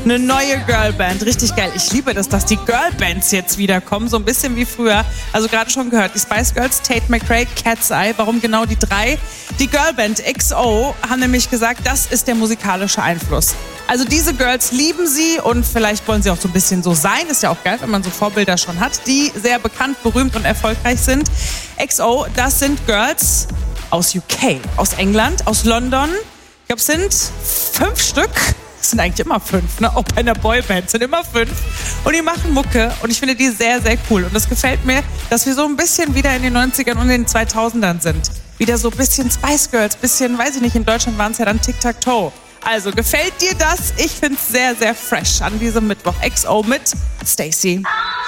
Eine neue Girlband, richtig geil. Ich liebe das, dass die Girlbands jetzt wiederkommen, so ein bisschen wie früher. Also gerade schon gehört, die Spice Girls, Tate McRae, Cat's Eye. Warum genau die drei? Die Girlband XO haben nämlich gesagt, das ist der musikalische Einfluss. Also diese Girls lieben sie und vielleicht wollen sie auch so ein bisschen so sein. Ist ja auch geil, wenn man so Vorbilder schon hat, die sehr bekannt, berühmt und erfolgreich sind. XO, das sind Girls aus UK, aus England, aus London. Ich glaube, es sind 5 Stück. Es sind eigentlich immer 5, ne? Auch bei einer Boyband sind immer 5. Und die machen Mucke und ich finde die sehr, sehr cool. Und es gefällt mir, dass wir so ein bisschen wieder in den 90ern und den 2000ern sind. Wieder so ein bisschen Spice Girls, bisschen, weiß ich nicht, in Deutschland waren es ja dann Tic-Tac-Toe. Also, gefällt dir das? Ich finde es sehr, sehr fresh an diesem Mittwoch. XO mit Stacey.